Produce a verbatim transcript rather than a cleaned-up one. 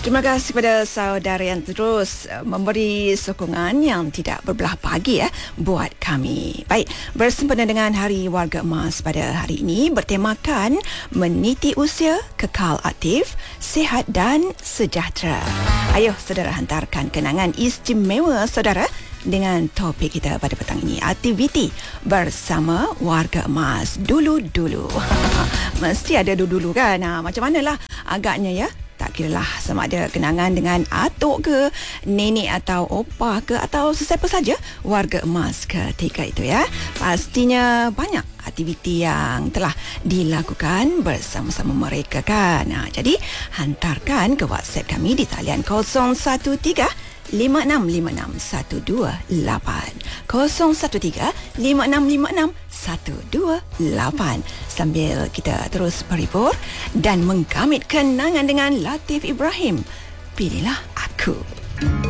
Terima kasih kepada saudara yang terus memberi sokongan yang tidak berbelah pagi ya buat kami. Baik, bersempena dengan Hari Warga Emas pada hari ini bertemakan meniti usia, kekal aktif, sihat dan sejahtera. Ayo saudara hantarkan kenangan istimewa saudara dengan topik kita pada petang ini, aktiviti bersama Warga Emas dulu-dulu. Mesti ada dulu-dulu kan. Ha, macam manalah agaknya ya. Tak kiralah sama ada kenangan dengan atuk ke, nenek atau opah ke, atau sesiapa saja warga emas ketika itu ya. Pastinya banyak aktiviti yang telah dilakukan bersama-sama mereka kan. Nah, jadi hantarkan ke WhatsApp kami di talian kosong satu tiga lima enam lima enam satu dua lapan kosong satu tiga lima enam lima enam satu dua lapan sambil kita terus berhibur dan menggamit kenangan dengan Latif Ibrahim. Pilihlah aku.